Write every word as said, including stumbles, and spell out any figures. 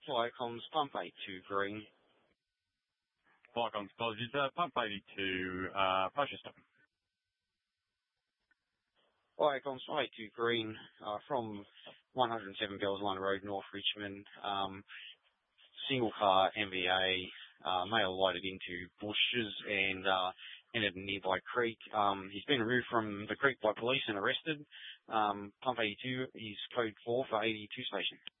Viacom's Pump eighty-two Green. Viacom's apologies. Uh, Pump eighty-two, uh, process stop. Viacom's eighty-two Green uh, from one oh seven Bells Line Road, North Richmond. Um, single car M V A, uh, male lighted into bushes and uh, entered a nearby creek. Um, he's been removed from the creek by police and arrested. Um, Pump eighty-two is code four for eighty-two station.